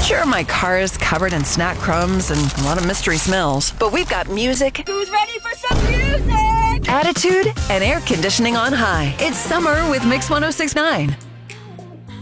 Sure, my car is covered in snack crumbs and a lot of mystery smells, but we've got music. Who's ready for some music? Attitude and air conditioning on high. It's summer with Mix 1069.